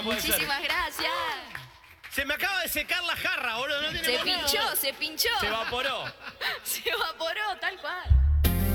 no puede ser. Muchísimas gracias. Se me acaba de secar la jarra, boludo. No tiene Se más nada. pinchó, se pinchó. Se evaporó. Se evaporó, tal cual.